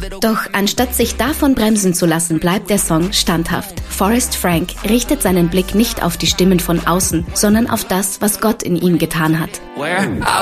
Doch anstatt sich davon bremsen zu lassen, bleibt der Song standhaft. Forrest Frank richtet seinen Blick nicht auf die Stimmen von außen, sondern auf das, was Gott in ihm getan hat.